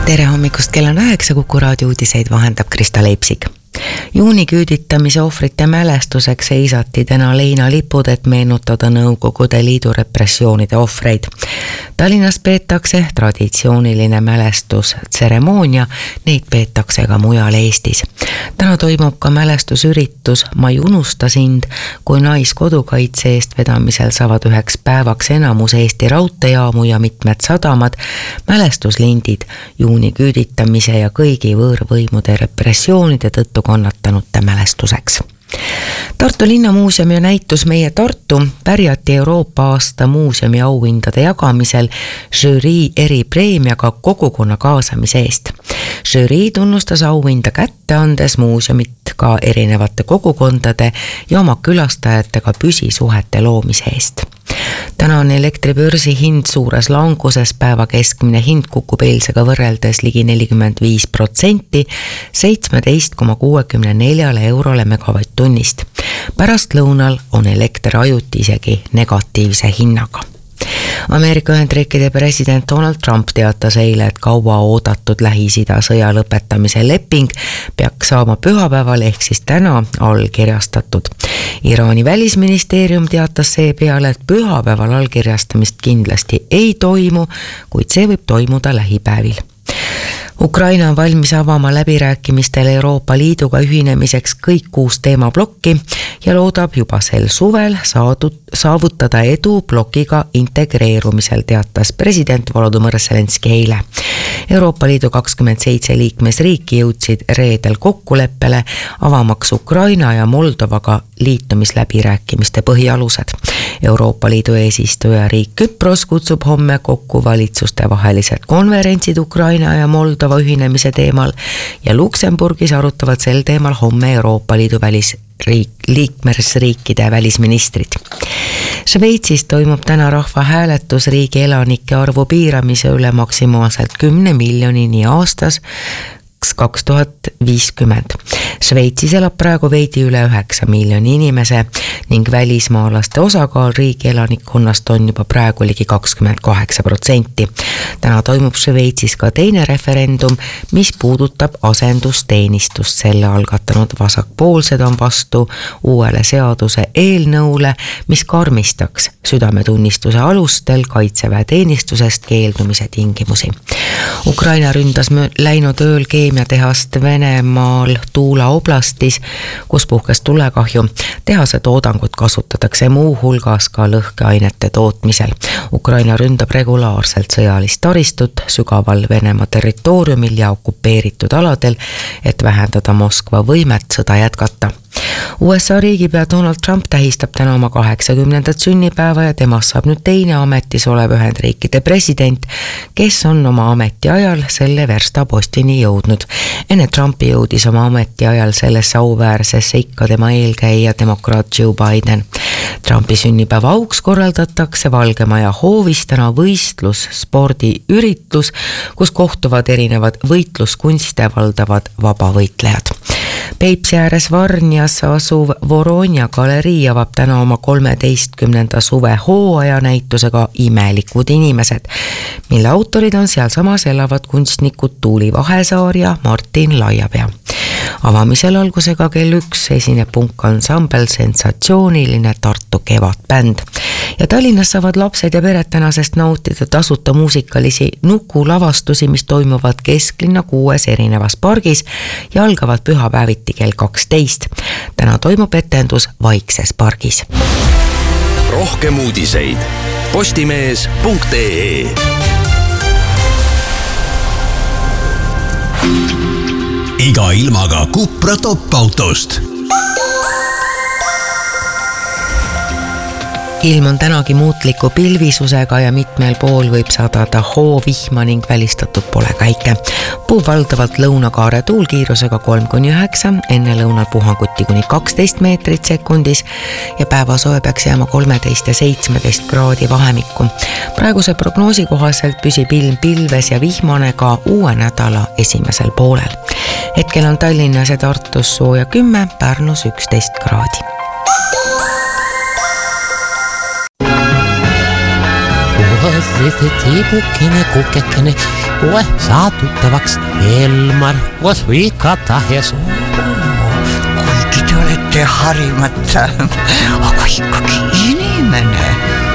Tere hommikust, kell on 9, Kuku raadio uudiseid vahendab Krista Leipsik. Juuniküüditamise ohvrite mälestuseks seisati täna leinalipud, et meenutada Nõukogude Liidu repressioonide ohvreid. Tallinnas peetakse traditsiooniline mälestustseremoonia, neid peetakse ka mujal Eestis. Täna toimub ka mälestusüritus Ma ei unusta sind, kui naiskodukaitse eest vedamisel saavad üheks päevaks enamus Eesti raudteejaamu ja mitmed sadamad mälestuslindid juuniküüditamise ja kõigi võõrvõimude repressioonide tõttu kannatanute mälestuseks. Tartu linnamuuseumi ja näitus Meie Tartu pärjati Euroopa aasta muuseumi auhindade jagamisel žürii eripreemiaga kogukonna kaasamise eest. Žürii tunnustas auhinda kätte andes muuseumit ka erinevate kogukondade ja oma külastajatega püsisuhete loomise eest. Täna on elektribörsi hind suures languses, päeva keskmine hind kukub eilsega võrreldes ligi 45%, 17,64 eurole megavatt-tunnist. Pärast lõunal on elekter ajuti isegi negatiivse hinnaga. Ameerika Ühendriikide president Donald Trump teatas eile, et kaua oodatud Lähis-Ida sõja lõpetamise leping peaks saama pühapäeval ehk siis täna allkirjastatud. Iraani välisministeerium teatas seepeale, et pühapäeval allkirjastamist kindlasti ei toimu, kuid see võib toimuda lähipäevil. Ukraina on valmis avama läbirääkimistel Euroopa Liiduga ühinemiseks kõik 6 teemablokki ja loodab juba sel suvel saavutada edu blokiga integreerumisel, teatas president Volodõmõr Zelenski eile. Euroopa Liidu 27 liikmesriiki jõudsid reedel kokkuleppele avamaks Ukraina ja Moldovaga liitumisläbirääkimiste põhialused. Euroopa Liidu eesistuja riik Küpros kutsub homme kokku valitsuste vahelised konverentsid Ukraina ja Moldova ühinemise teemal ja Luksemburgis arutavad sel teemal homme Euroopa Liidu liikmesriikide välisministrid. Šveitsis toimub täna rahvahääletus riigi elanike arvu piiramise üle maksimaalselt 10 miljonini aastas 2050. Šveitsis elab praegu veidi üle 9 miljoni inimese ning välismaalaste osakaal riigi elanikkonnast on juba praegu ligi 28%. Täna toimub Šveitsis ka teine referendum, mis puudutab asendusteenistust. Selle algatanud vasakpoolsed on vastu uuele seaduse eelnõule, mis karmistaks südametunnistuse alustel kaitseväeteenistusest keeldumise tingimusi. Ukraina ründas läinud ööl keemiatehast Venemaal Tuula oblastis, kus puhkes tulekahju. Tehase toodangut kasutatakse muu hulgas ka lõhkeainete tootmisel. Ukraina ründab regulaarselt sõjalist taristut sügaval Venemaa territooriumil ja okupeeritud aladel, et vähendada Moskva võimet sõda jätkata. USA riigipea Donald Trump tähistab täna oma 80. sünnipäeva ja temast saab nüüd teine ametis olev Ühendriikide president, kes on oma ametiajal selle verstapostini jõudnud. Enne Trumpi jõudis oma ametiajal sellesse auväärsesse ikka tema eelkäija demokraat Joe Biden. Trumpi sünnipäeva auks korraldatakse Valge Maja hoovis täna spordiüritus, kus kohtuvad erinevad võitluskunste valdavad vabavõitlejad. Peipsi ääres Varnjas asuv Voronja galerii avab täna oma 13. suve hooaja näitusega Imelikud inimesed, mille autorid on sealsamas elavad kunstnikud Tuuli Vahesaar ja Martin Laiapea. Avamisel algusega kell 1 esineb punkansambel Sensatsiooniline Tartu kevadbänd. Ja Tallinnas saavad lapsed ja pered tänasest nautida tasuta muusikalisi nukulavastusi, mis toimuvad kesklinna 6 erinevas pargis ja algavad pühapäeviti kell 12. Täna toimub etendus Vaikses pargis. Rohkem uudiseid postimees.ee. Iga ilmaga Cupra top-autost. Ilm on tänagi muutliku pilvisusega ja mitmel pool võib sadada hoovihma ning välistatud pole käike. Puhub valdavalt lõunakaare tuulkiirusega 3-9, enne lõunal puhanguti kuni 12 meetrit sekundis ja päevasoe peaks jääma 13 ja 17 kraadi vahemikku. Praeguse prognoosi kohaselt püsib ilm pilves ja vihmane ka uue nädala esimesel poolel. Hetkel on Tallinnas ja Tartus sooja 10, Pärnus 11 kraadi. Was tiibukene, kukekene, kohe saa tuttavaks Elmar, koos igatahes. Kuigi te olete harimata, aga ikkagi inimene.